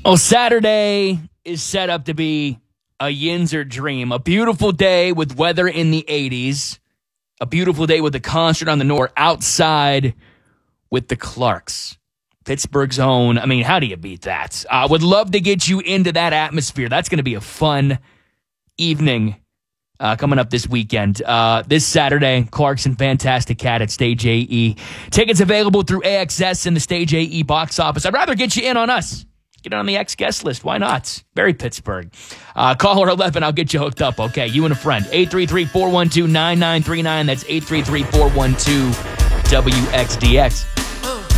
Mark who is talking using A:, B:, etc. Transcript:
A: Well, Saturday is set up to be a Yinzer dream. A beautiful day with weather in the 80s. A beautiful day with a concert on the north outside with the Clarks. Pittsburgh's own. I mean, how do you beat that? I would love to get you into that atmosphere. That's going to be a fun evening coming up this weekend. This Saturday, Clarks and Fantastic Cat at Stage AE. Tickets available through AXS and the Stage AE box office. I'd rather get you in on us. Get on the X-Guest list. Why not? Very Pittsburgh. Caller 11, I'll get you hooked up, okay? You and a friend. 833-412-9939. That's 833-412-WXDX.